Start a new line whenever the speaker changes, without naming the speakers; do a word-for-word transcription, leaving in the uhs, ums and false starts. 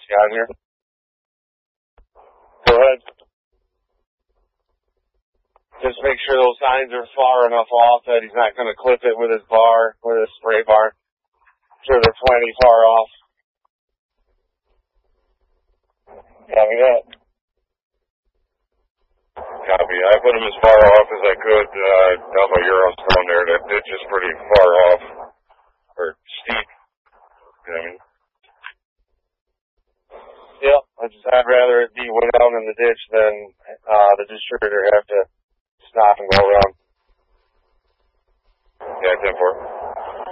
you got here? Go ahead. Just make sure those signs are far enough off that he's not going to clip it with his bar, with his spray bar. Sure they're plenty far off. Copy that.
Copy. I put him as far off as I could uh, down by Eurostone there. That ditch is pretty far off, or steep. You know what I mean?
Yeah, I just, I'd rather it be way down in the ditch than uh, the distributor have to stop and go around.
Yeah, ten four.